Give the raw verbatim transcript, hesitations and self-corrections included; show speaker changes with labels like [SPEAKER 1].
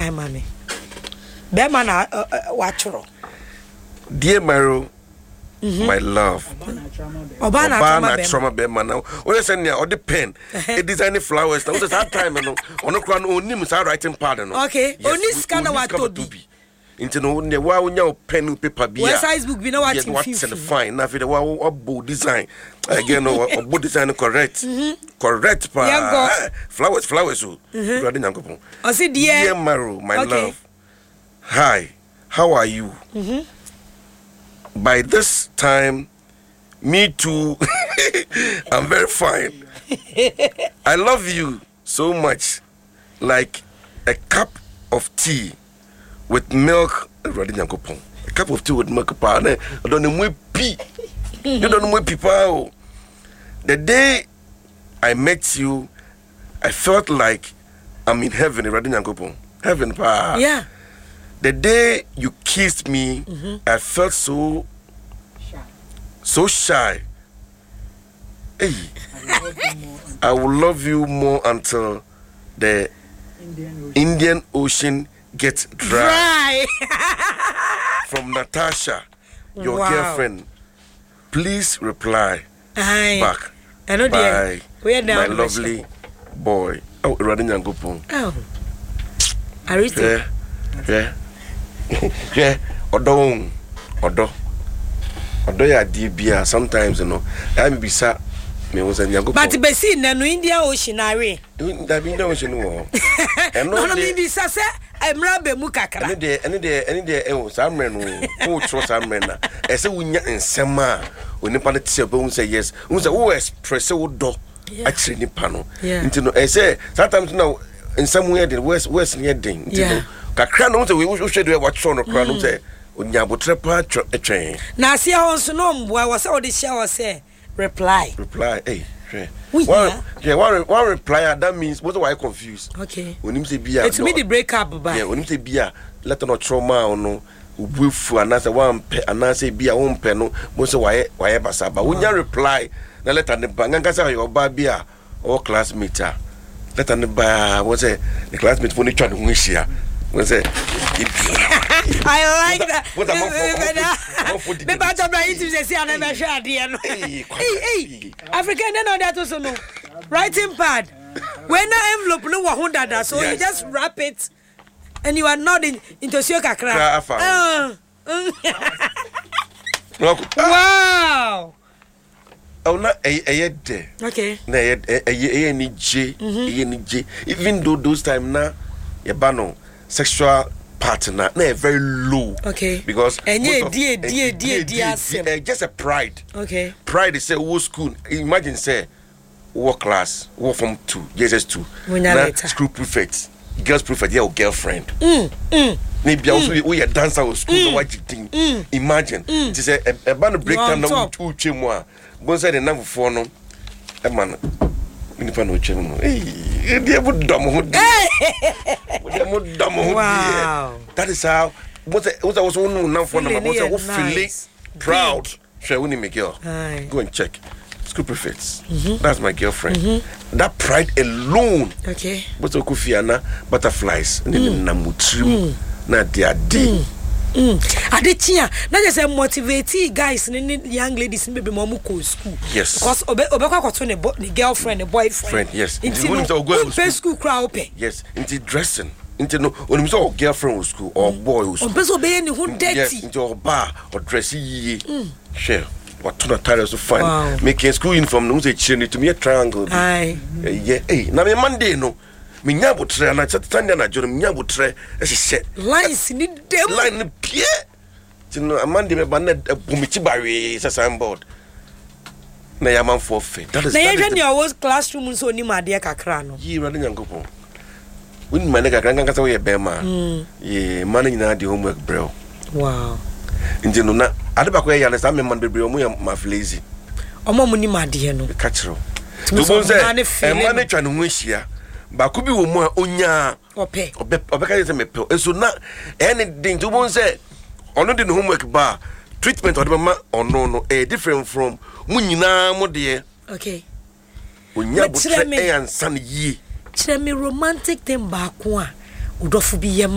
[SPEAKER 1] kan mami be man na wachoro
[SPEAKER 2] dear Maro mm-hmm. my love
[SPEAKER 1] Obana
[SPEAKER 2] Obana trauma be man now we send ya or the pen it design flowers now that time no ono kra no onim sa writing pad no
[SPEAKER 1] okay oni scanner wa to bi
[SPEAKER 2] into no ne wa wonya pen paper bia
[SPEAKER 1] what size book bi na what
[SPEAKER 2] what's the fine na fi the wa obo design again no obo design correct correct pa flowers flowers o brother Nyankopon
[SPEAKER 1] o say dear
[SPEAKER 2] Maro my love hi how are you
[SPEAKER 1] mhm
[SPEAKER 2] by this time me too I'm very fine. I love you so much like a cup of tea with milk. A cup of tea with milk. I don't know pee. You don't know people. The day I met you, I felt like I'm in heaven. Heaven, pa.
[SPEAKER 1] Yeah.
[SPEAKER 2] The day you kissed me,
[SPEAKER 1] mm-hmm.
[SPEAKER 2] I felt so shy. So shy. Hey, I will love you more until the Indian Ocean, Indian Ocean gets dry. dry. From Natasha, your wow. girlfriend. Please reply
[SPEAKER 1] Aye.
[SPEAKER 2] back.
[SPEAKER 1] I know
[SPEAKER 2] by
[SPEAKER 1] my
[SPEAKER 2] lovely boy. Oh, Radin Yankopon.
[SPEAKER 1] Oh, I read it.
[SPEAKER 2] Yeah, yeah. Odo, odo, odo ya dibia. Sometimes you know, I be sa. Me was a Yankopon.
[SPEAKER 1] But be see na no Indian Ocean are.
[SPEAKER 2] That be no Ocean wo.
[SPEAKER 1] No no me be sa say emra be mu kakra.
[SPEAKER 2] Any day, any day, any day. Eh, some men who trust some men na. I say we nya nsema. Onipa na tse be say yes. We say who express wo do. Actually nipa no. Nti no I say sometimes now in some way the west west near ding. Nti no kakra no say we we should do what show no kra no say onya botre pa etwen. Na
[SPEAKER 1] ase a won so no mboa wo say wo de share wo say reply.
[SPEAKER 2] Reply. Hey, sure. One, yeah, one, one reply. That means what do I confuse?
[SPEAKER 1] Okay.
[SPEAKER 2] When you say bia,
[SPEAKER 1] it's me the break up, ba.
[SPEAKER 2] Yeah, when you say bia, let no trauma or no. Ubufu anasa one pe anasa bia one pe no. Most of why why basa. But when you reply, na let an ba. Nganga say your ba bia or classmate. Let an ba. What say the classmate for the try to wish here. What say?
[SPEAKER 1] I like that.
[SPEAKER 2] What am
[SPEAKER 1] Me ba to bra into say I never share there no. Hey, hey. African no that also no. Writing pad. When na envelope no wa hunda that so you just wrap it and you are nodding into your kakra. Wow.
[SPEAKER 2] Oh na eh eh de.
[SPEAKER 1] Okay.
[SPEAKER 2] Na eh eh eh ni J, eh ni J. Even though those time na ye ba no sexual partner na very low.
[SPEAKER 1] Okay.
[SPEAKER 2] Because
[SPEAKER 1] and yeah, dear, dear, dear, dear,
[SPEAKER 2] just a pride.
[SPEAKER 1] Okay.
[SPEAKER 2] Pride is say what school. Imagine say what class, what from two, J S S two.
[SPEAKER 1] Now
[SPEAKER 2] school prefect, girls prefect, yeah, or girlfriend.
[SPEAKER 1] Mm. Mm.
[SPEAKER 2] Maybe also we a dancer or school. Mm. What you think? Mm. Imagine. Mm. It is a a band break down now two chimwa. Bon say the number four no. A man. Nipa no chimwa. Hey, they would dumb hood. Wow. That is how what I was one now for number was feeling proud. Shall we make girl? Go and check. School prefects. Mm-hmm. That's my girlfriend. Mm-hmm. That pride alone.
[SPEAKER 1] Okay.
[SPEAKER 2] But Okufiana butterflies. Mm. Mm. Na dia day.
[SPEAKER 1] Mm. Adetia, na just motivate guys and young ladies maybe more go school.
[SPEAKER 2] Yes.
[SPEAKER 1] Because obe obekwa kwato ne the girlfriend, the boyfriend.
[SPEAKER 2] Friend, yes.
[SPEAKER 1] Into go school. school crowd pay.
[SPEAKER 2] Yes. Into dressing. Into no when you say girlfriend was school or boy was school.
[SPEAKER 1] Obeso be any who dirty.
[SPEAKER 2] Yes, into bar or dressy. Mm. Share. What to not tell us to find wow. Making school uniform no say change to me a triangle.
[SPEAKER 1] Aye.
[SPEAKER 2] Yeah, hey, na me Monday no. Me nyabo tre na Saturday na joro me nyabo tre e se
[SPEAKER 1] lines ni dem
[SPEAKER 2] line pie. Tino Monday me ba na bumichi bawe sa signboard. Na ya man for fe. That is
[SPEAKER 1] that. Na you your was classroom so ni ma de kakra no.
[SPEAKER 2] Yi rade Nyankopon. Win ma ne kakra nganka sa we be ma. Ye man nyina de homework bro.
[SPEAKER 1] Wow.
[SPEAKER 2] Nti no na ade ba ko ya na sa me man bebre omo ya ma lazy.
[SPEAKER 1] Omo mu ni ma de no.
[SPEAKER 2] Ka kiro. To bon say e ma ne twa no ho hia. Ba ku bi wo mu a onya
[SPEAKER 1] ope
[SPEAKER 2] obe obe ka say me pe. Enso na anything to bon say ono de no homework ba treatment or ma ono no eh different from mu nyina mo de.
[SPEAKER 1] Okay.
[SPEAKER 2] Onya bo tre e ansan yi.
[SPEAKER 1] Kire me romantic thing ba ko a udofo bi ye